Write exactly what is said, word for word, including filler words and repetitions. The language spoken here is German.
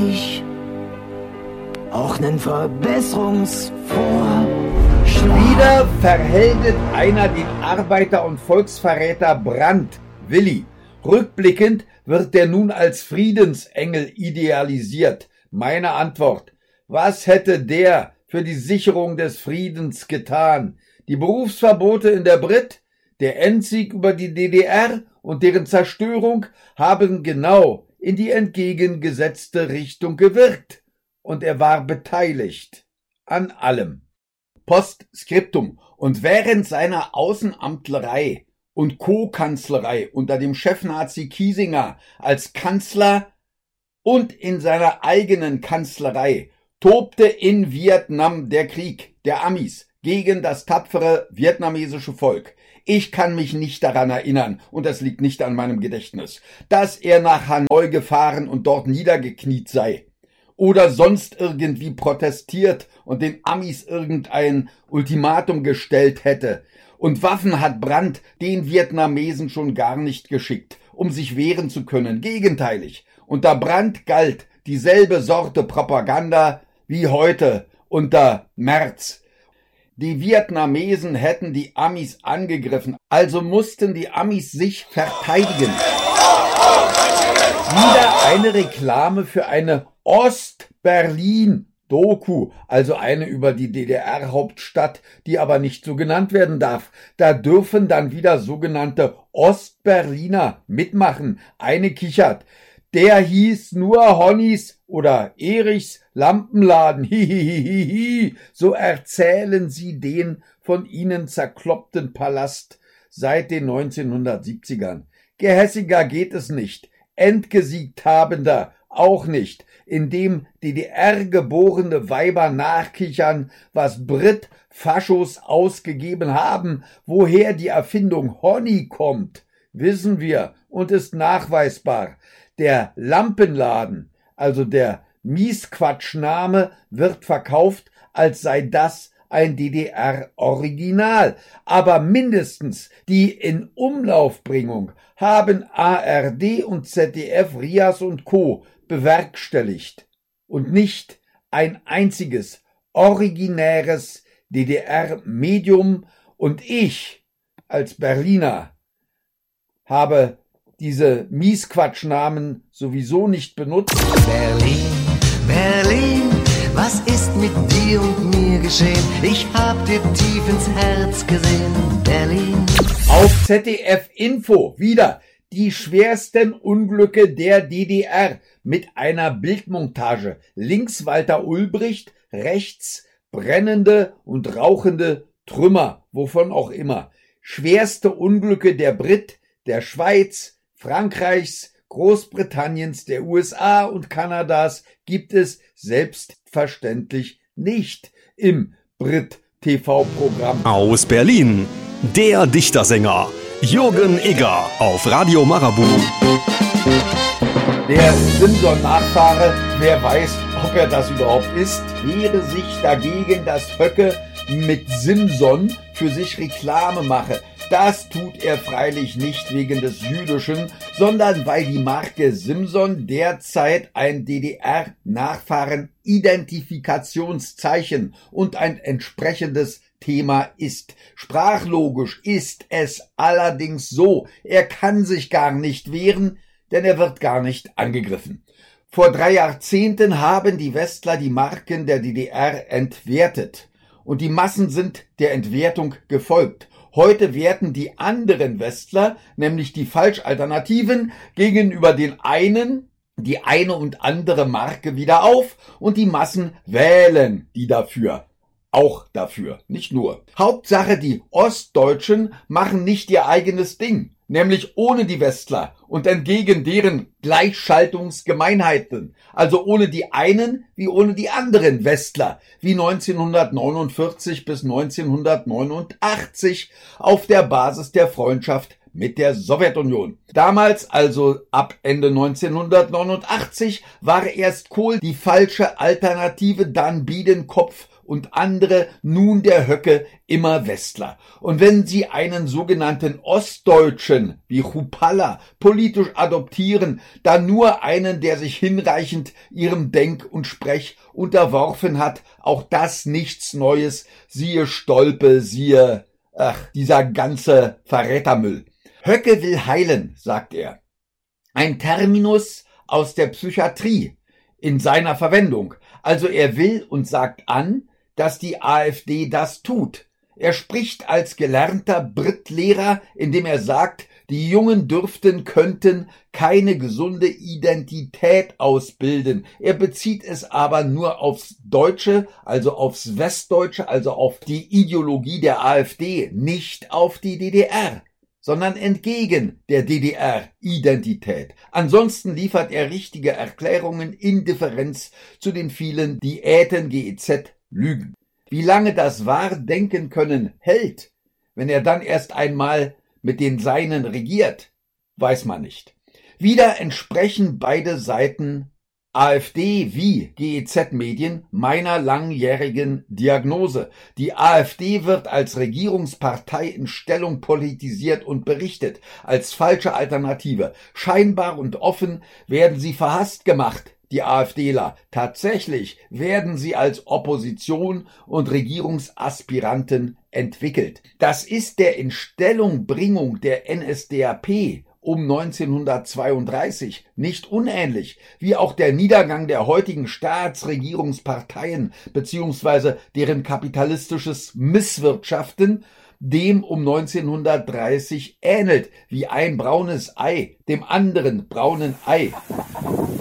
Ich auch nen Verbesserungsvorschlag. Wieder verheldet einer den Arbeiter- und Volksverräter Brandt, Willi. Rückblickend wird der nun als Friedensengel idealisiert. Meine Antwort: Was hätte der für die Sicherung des Friedens getan? Die Berufsverbote in der Brit, der Endsieg über die D D R und deren Zerstörung haben genau in die entgegengesetzte Richtung gewirkt. Und er war beteiligt an allem. Postskriptum: Und während seiner Außenamtlerei und Co-Kanzlerei unter dem Chefnazi Kiesinger als Kanzler und in seiner eigenen Kanzlerei tobte in Vietnam der Krieg der Amis gegen das tapfere vietnamesische Volk. Ich kann mich nicht daran erinnern, und das liegt nicht an meinem Gedächtnis, dass er nach Hanoi gefahren und dort niedergekniet sei oder sonst irgendwie protestiert und den Amis irgendein Ultimatum gestellt hätte. Und Waffen hat Brandt den Vietnamesen schon gar nicht geschickt, um sich wehren zu können. Gegenteilig. Unter Brandt galt dieselbe Sorte Propaganda wie heute unter Merz. Die Vietnamesen hätten die Amis angegriffen, also mussten die Amis sich verteidigen. Wieder eine Reklame für eine Ost-Berlin-Doku, also eine über die D D R-Hauptstadt, die aber nicht so genannt werden darf. Da dürfen dann wieder sogenannte Ostberliner mitmachen. Eine kichert. Der hieß nur Honnys oder Erichs Lampenladen. Hihihihi. So erzählen sie den von ihnen zerkloppten Palast seit den neunzehnhundertsiebzigern. Gehässiger geht es nicht. Entgesiegt habender auch nicht, indem D D R-geborene Weiber nachkichern, was Brit-Faschos ausgegeben haben. Woher die Erfindung Honey kommt, wissen wir und ist nachweisbar. Der Lampenladen, also der Miesquatschname, wird verkauft, als sei das ein D D R-Original. Aber mindestens die In-Umlaufbringung haben A R D und Z D F, Rias und Co. bewerkstelligt. Und nicht ein einziges originäres D D R-Medium. Und ich als Berliner habe diese Miesquatschnamen sowieso nicht benutzt. Berlin, Berlin, was ist mit dir und mir geschehen? Ich hab dir tief ins Herz gesehen, Berlin. Auf Z D F Info wieder die schwersten Unglücke der D D R mit einer Bildmontage. Links Walter Ulbricht, rechts brennende und rauchende Trümmer, wovon auch immer. Schwerste Unglücke der Brit, der Schweiz, Frankreichs, Großbritanniens, der U S A und Kanadas gibt es selbstverständlich nicht im Brit-T V-Programm. Aus Berlin, der Dichtersänger Jürgen Egger auf Radio Marabout. Der Simson-Nachfahre, wer weiß, ob er das überhaupt ist, wehre sich dagegen, dass Höcke mit Simson für sich Reklame mache. Das tut er freilich nicht wegen des Jüdischen, sondern weil die Marke Simson derzeit ein D D R-Nachfahren-Identifikationszeichen und ein entsprechendes Thema ist. Sprachlogisch ist es allerdings so, er kann sich gar nicht wehren, denn er wird gar nicht angegriffen. Vor drei Jahrzehnten haben die Westler die Marken der D D R entwertet und die Massen sind der Entwertung gefolgt. Heute werten die anderen Westler, nämlich die Falschalternativen, gegenüber den einen die eine und andere Marke wieder auf und die Massen wählen die dafür. Auch dafür, nicht nur. Hauptsache, die Ostdeutschen machen nicht ihr eigenes Ding, nämlich ohne die Westler und entgegen deren Gleichschaltungsgemeinheiten, also ohne die einen wie ohne die anderen Westler, wie neunzehnhundertneunundvierzig bis neunzehnhundertneunundachtzig auf der Basis der Freundschaft mit der Sowjetunion. Damals, also ab Ende neunzehnhundertneunundachtzig, war erst Kohl die falsche Alternative, dann Biedenkopf und andere, nun der Höcke, immer Westler. Und wenn Sie einen sogenannten Ostdeutschen wie Chupalla politisch adoptieren, dann nur einen, der sich hinreichend ihrem Denk und Sprech unterworfen hat. Auch das nichts Neues. Siehe Stolpe, siehe, ach, dieser ganze Verrätermüll. Höcke will heilen, sagt er. Ein Terminus aus der Psychiatrie in seiner Verwendung. Also er will und sagt an, dass die AfD das tut. Er spricht als gelernter Brit-Lehrer, indem er sagt, die Jungen dürften, könnten keine gesunde Identität ausbilden. Er bezieht es aber nur aufs Deutsche, also aufs Westdeutsche, also auf die Ideologie der AfD, nicht auf die D D R, sondern entgegen der D D R-Identität. Ansonsten liefert er richtige Erklärungen in Differenz zu den vielen Diäten, G E Z, Lügen. Wie lange das Wahrdenken können hält, wenn er dann erst einmal mit den Seinen regiert, weiß man nicht. Wieder entsprechen beide Seiten AfD wie G E Z-Medien meiner langjährigen Diagnose. Die AfD wird als Regierungspartei in Stellung politisiert und berichtet, als falsche Alternative. Scheinbar und offen werden sie verhasst gemacht, die AfDler. Tatsächlich werden sie als Opposition und Regierungsaspiranten entwickelt. Das ist der Instellungbringung der N S D A P um neunzehnhundertzweiunddreißig nicht unähnlich, wie auch der Niedergang der heutigen Staatsregierungsparteien bzw. deren kapitalistisches Misswirtschaften dem um neunzehnhundertdreißig ähnelt, wie ein braunes Ei dem anderen braunen Ei.